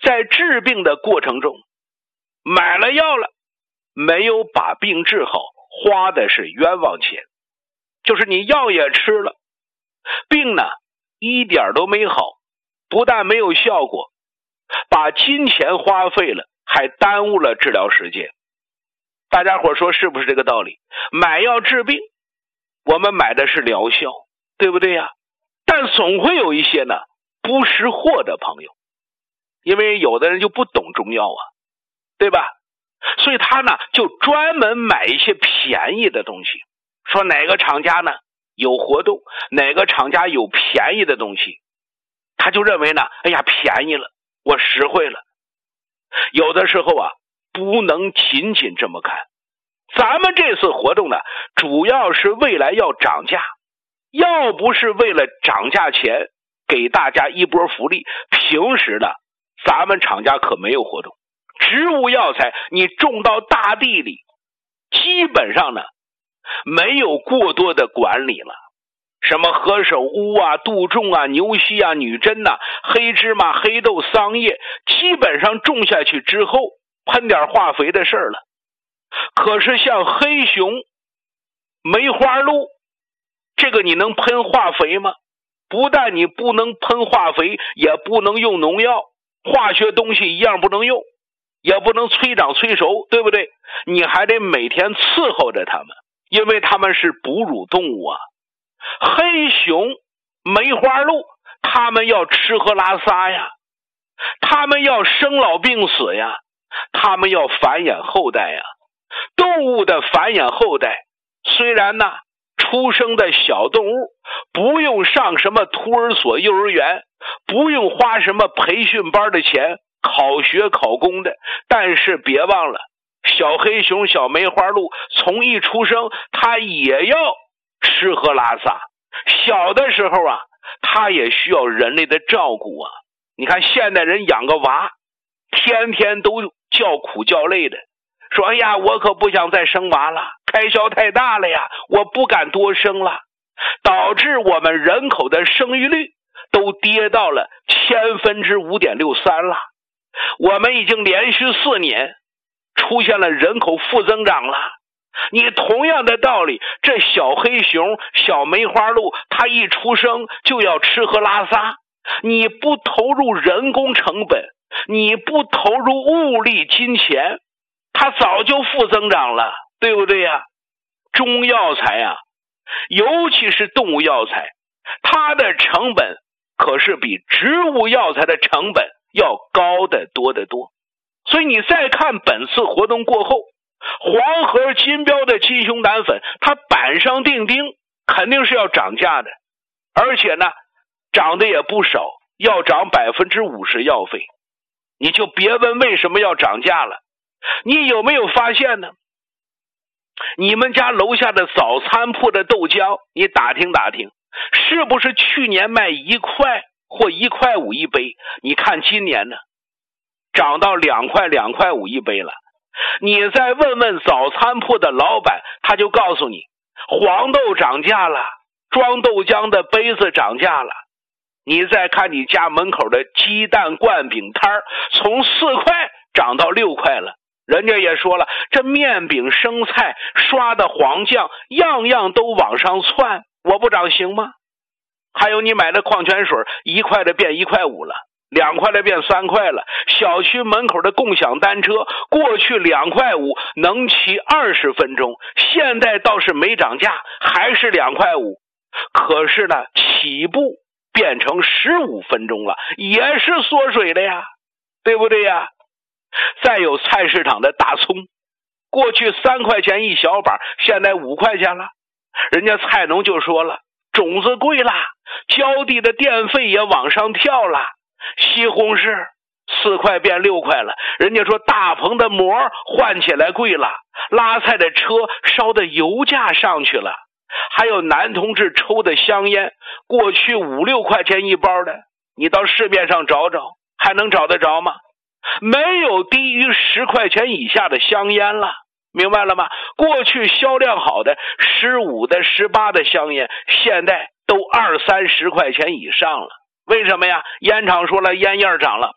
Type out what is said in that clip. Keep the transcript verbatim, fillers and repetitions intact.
在治病的过程中，买了药了，没有把病治好，花的是冤枉钱。就是你药也吃了，病呢一点都没好，不但没有效果，把金钱花费了，还耽误了治疗时间。大家伙说是不是这个道理？买药治病，我们买的是疗效，对不对呀？但总会有一些呢不识货的朋友，因为有的人就不懂中药啊，对吧？所以他呢就专门买一些便宜的东西，说哪个厂家呢有活动，哪个厂家有便宜的东西，他就认为呢，哎呀便宜了，我实惠了。有的时候啊不能仅仅这么看，咱们这次活动呢主要是未来要涨价，要不是为了涨价前给大家一波福利，平时呢咱们厂家可没有活动。植物药材你种到大地里，基本上呢没有过多的管理了，什么何首乌啊、杜仲啊、牛膝啊、女贞呐、啊、黑芝麻、黑豆、桑叶，基本上种下去之后喷点化肥的事儿了。可是像黑熊、梅花鹿，这个你能喷化肥吗？不但你不能喷化肥，也不能用农药，化学东西一样不能用，也不能催长催熟，对不对？你还得每天伺候着它们，因为它们是哺乳动物啊。黑熊、梅花鹿，它们要吃喝拉撒呀，它们要生老病死呀，它们要繁衍后代呀。动物的繁衍后代，虽然呢出生的小动物不用上什么托儿所、幼儿园，不用花什么培训班的钱，考学考公的，但是别忘了，小黑熊、小梅花鹿从一出生它也要吃喝拉撒，小的时候啊它也需要人类的照顾啊。你看现代人养个娃天天都叫苦叫累的，说哎呀我可不想再生娃了，开销太大了呀，我不敢多生了，导致我们人口的生育率都跌到了千分之五点六三了。我们已经连续四年出现了人口负增长了。你同样的道理，这小黑熊、小梅花鹿，它一出生就要吃喝拉撒，你不投入人工成本，你不投入物力金钱，它早就负增长了，对不对呀？中药材啊，尤其是动物药材，它的成本可是比植物药材的成本要高得多得多。所以你再看本次活动过后，黄河金标的金熊胆粉，它板上钉钉肯定是要涨价的，而且呢涨的也不少，要涨 百分之五十 药费。你就别问为什么要涨价了，你有没有发现呢？你们家楼下的早餐铺的豆浆，你打听打听，是不是去年卖一块或一块五一杯？你看今年呢，涨到两块两块五一杯了。你再问问早餐铺的老板，他就告诉你，黄豆涨价了，装豆浆的杯子涨价了。你再看你家门口的鸡蛋灌饼摊，从四块涨到六块了。人家也说了，这面饼、生菜、刷的黄酱，样样都往上窜，我不涨行吗？还有你买的矿泉水，一块的变一块五了，两块的变三块了。小区门口的共享单车，过去两块五能骑二十分钟，现在倒是没涨价，还是两块五。可是呢，起步变成十五分钟了，也是缩水了呀，对不对呀？再有菜市场的大葱，过去三块钱一小把，现在五块钱了。人家菜农就说了，种子贵了，浇地的电费也往上跳了。西红柿四块变六块了，人家说大棚的膜换起来贵了，拉菜的车烧的油价上去了。还有男同志抽的香烟，过去五六块钱一包的，你到市面上找找，还能找得着吗？没有低于十块钱以下的香烟了，明白了吗？过去销量好的十五的、十八的香烟，现在都二三十块钱以上了。为什么呀？烟厂说了，烟叶涨了，